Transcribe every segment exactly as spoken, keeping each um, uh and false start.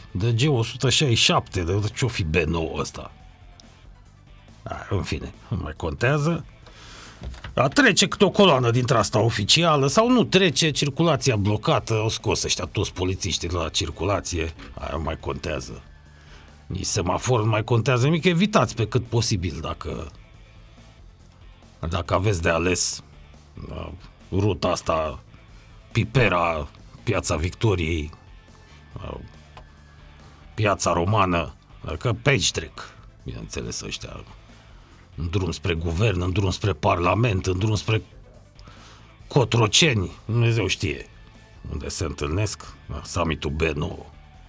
de G o sută șaizeci și șapte, de ce-o fi B nouă ăsta? Da, în fine, nu mai contează. A, trece câte o coloană dintre asta oficială sau nu trece, circulația blocată, au scos ăștia toți polițiștii de la circulație, aia nu mai contează. Nici semafor nu mai contează nimic, evitați pe cât posibil dacă dacă aveți de ales ruta asta, Pipera, Piața Victoriei, Piața Romană, că pe aici trec, bineînțeles ăștia, în drum spre guvern, în drum spre parlament, în drum spre Cotroceni, Dumnezeu știe unde se întâlnesc, summitul B nouă.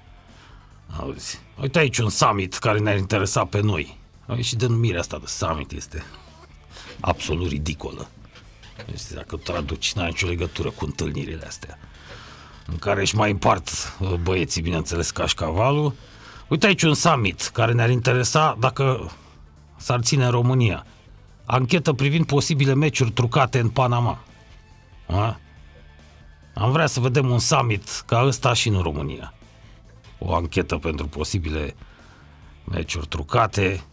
Auzi, uite aici un summit care ne-ar interesa pe noi. Și denumirea asta de summit este absolut ridicolă. Deci, dacă traduci, n-ai nicio legătură cu întâlnirile astea, în care își mai împart băieții, bineînțeles, cașcavalul. Uite aici un summit care ne-ar interesa dacă s-ar ține în România. Anchetă privind posibile meciuri trucate în Panama. A? Am vrea să vedem un summit ca ăsta și în România. O anchetă pentru posibile meciuri trucate.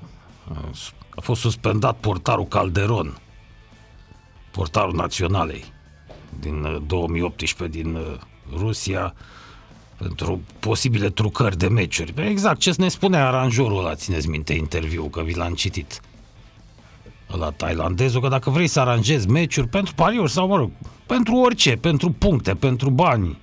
A fost suspendat portarul Calderon, portarul Naționalei din două mii optsprezece din Rusia, pentru posibile trucări de meciuri. Exact ce ne spunea aranjorul ăla, țineți minte interviul, că vi l-am citit, ăla tailandezul, că dacă vrei să aranjezi meciuri pentru pariuri sau, mă rog, pentru orice, pentru puncte, pentru bani,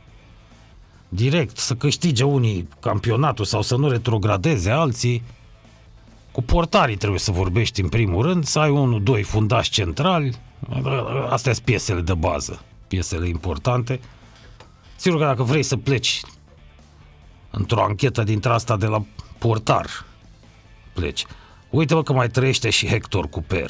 direct să câștige unii campionatul sau să nu retrogradeze alții, cu portarii trebuie să vorbești în primul rând, să ai unul, doi fundași centrali, astea sunt piesele de bază, piesele importante. Sigur că dacă vrei să pleci într-o anchetă dintre asta de la portar, pleci. Uite-vă că mai trăiește și Hector Cuper,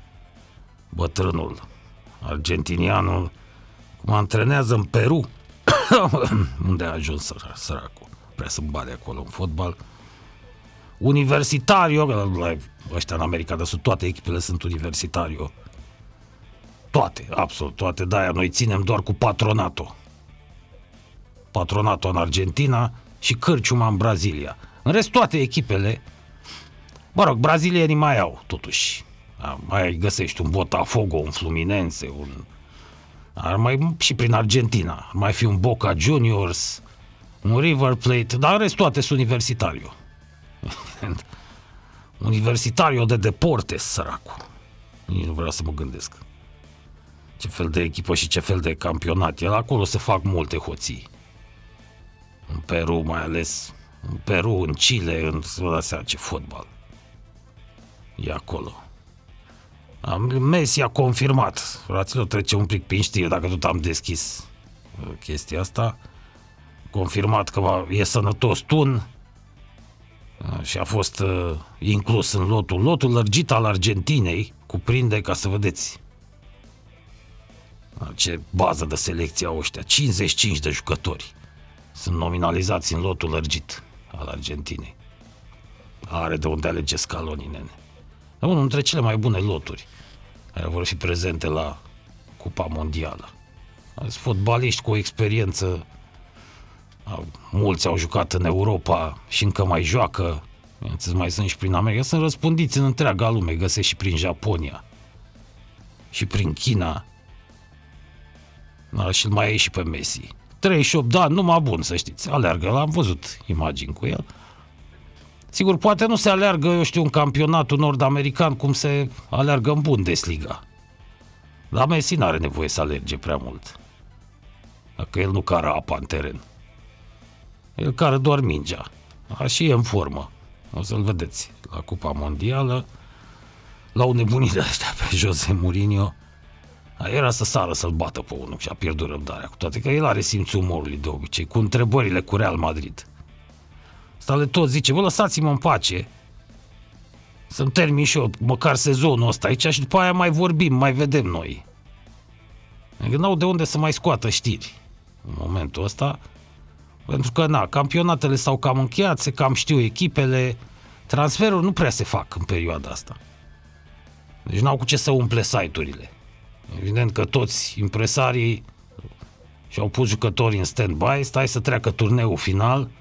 bătrânul, argentinianul, cum antrenează în Peru, unde a ajuns săracul, prea să bani acolo în fotbal. Universitario, ăștia în America de Sud, toate echipele sunt Universitario. Toate, absolut toate, de-aia noi ținem doar cu Patronato. Patronato în Argentina și Cârciuma în Brazilia. În rest, toate echipele, mă rog, brazilienii mai au, totuși. Mai găsești un Botafogo, un Fluminense, un... Ar mai, și prin Argentina. Ar mai fi un Boca Juniors, un River Plate, dar în rest toate sunt Universitario. Universitario de Deportes, săracul. Nici nu vreau să mă gândesc ce fel de echipă și ce fel de campionat. El acolo se fac multe hoții. În Peru, mai ales în Peru, în Chile, în să vă dați seama ce fotbal e acolo. Messi a confirmat, fraților, trece un pic prin știri, dacă tot am deschis chestia asta, confirmat că e sănătos tun și a fost uh, inclus în lotul. Lotul lărgit al Argentinei cuprinde, ca să vedeți ce bază de selecție au ăștia, cincizeci și cinci de jucători sunt nominalizați în lotul lărgit al Argentinei. Are de unde alege Scaloni, nene. Unul dintre cele mai bune loturi care vor fi prezente la Cupa Mondială. Sunt fotbaliști cu o experiență, mulți au jucat în Europa și încă mai joacă, mai sunt și prin America, sunt răspândiți în întreaga lume, găsești și prin Japonia și prin China. Da, și îl mai e și pe Messi. treizeci și opt de ani, numai bun, să știți, aleargă, l-am văzut imagini cu el. Sigur, poate nu se aleargă, eu știu, în campionatul nord-american cum se aleargă în Bundesliga. Dar Messi n-are nevoie să alerge prea mult. Dacă el nu cară apa în teren. El cară doar mingea. A, și e în formă. O să-l vedeți la Cupa Mondială. La o nebunie de astea pe Jose Mourinho. Era să sară să-l bată pe unul și a pierdut răbdarea. Cu toate că el are simțul umorului de obicei, cu întrebările cu Real Madrid. Asta le tot zice, bă, lăsați-mă în pace să-mi termin și eu măcar sezonul ăsta aici și după aia mai vorbim, mai vedem noi. Adică n-au de unde să mai scoată știri în momentul ăsta, pentru că, na, campionatele s-au cam încheiat, se cam știu echipele, transferuri nu prea se fac în perioada asta. Deci n-au cu ce să umple site-urile. Evident că toți impresarii și-au pus jucătorii în stand-by, stai să treacă turneul final